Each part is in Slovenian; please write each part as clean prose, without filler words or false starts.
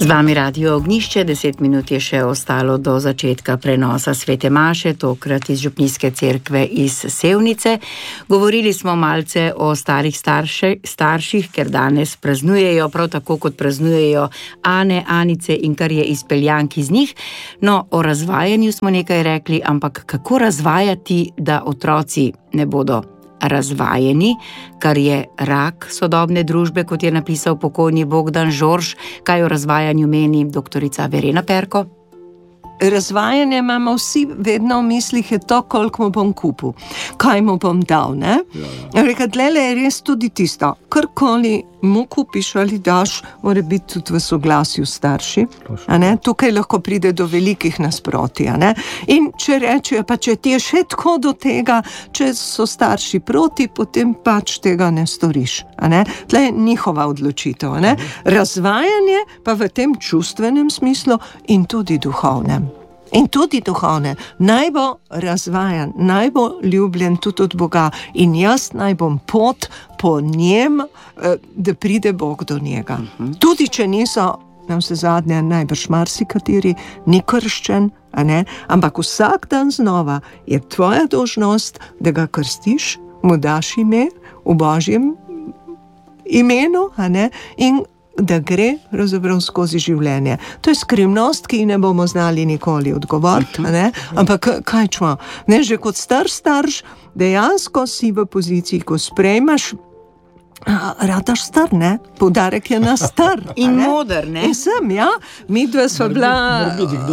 vami Radio Ognjišče, 10 minut je še ostalo do začetka prenosa svete maše, tokrat iz Župnijske cerkve iz Sevnice. Govorili smo malce o starih starših, ker danes praznujejo, prav tako kot praznujejo Ane, Anice in kar je izpeljank iz njih. No, o razvajanju smo nekaj rekli, ampak kako razvajati, da otroci ne bodo razvajeni, kar je rak sodobne družbe, kot je napisal pokojni Bogdan Žorž. Kaj o razvajanju meni doktorica Verena Perko? Razvajanje imamo vsi vedno v mislih, je to, koliko mu bom kupil, kaj mu bom dal, ne? Reka, tlele je res tudi tisto, karkoli mu kupiš ali daš, mora biti tudi v soglasju starši, a ne? Tukaj lahko pride do velikih nasprotij, a ne? In če rečejo, pa če ti je še tako do tega, če so starši proti, potem pač tega ne storiš, a ne? Tle je njihova odločitev, a ne? Razvajanje pa v tem čustvenem smislu in tudi duhovnem. In tudi duhovne, naj bo razvajan, naj bo ljubljen tudi od Boga in jaz naj bom pot po njem, da pride Bog do njega. Tudi če niso, na vse zadnje, najbrž marsikateri ni krščen, a ne? Ampak vsak dan znova je tvoja dolžnost, da ga krstiš, mu daš ime v Božjem imenu, a ne? In da gre pravzaprav skozi življenje. To je skrivnost, ki ne bomo znali nikoli odgovoriti, ne? Ampak kaj čmo? Ne, že kot starš, dejansko si v poziciji, ko sprejmaš, radaš star, ne? Poudarek je na star. In moder, ne? In sem, ja. Midva sva bila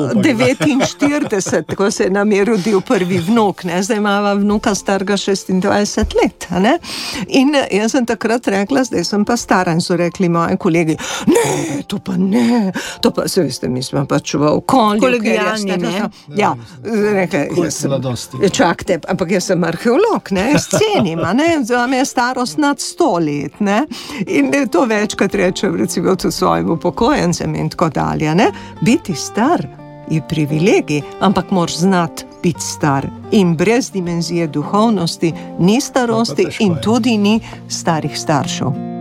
49, ko se nam je rodil prvi vnuk, ne? Zdaj imava vnuka starega 26 let, ne? In jaz sem takrat rekla, zdaj sem pa stara, in so rekli moji kolegi, ne, to pa ne, to pa, se veste, mi smo pač v okolju. Kolegijalni, ne? Ja, rekla, jaz sem, čakajte, ampak jaz sem arheolog, ne? Jaz cenim, a ne? Zdaj me je starost nad 100 let. Ne? In to večkrat rečem recimo tudi svojim upokojencem in tako dalje. Ne? Biti star je privilegij, ampak moraš znati biti star. In brez dimenzije duhovnosti ni starosti in tudi ni starih staršev.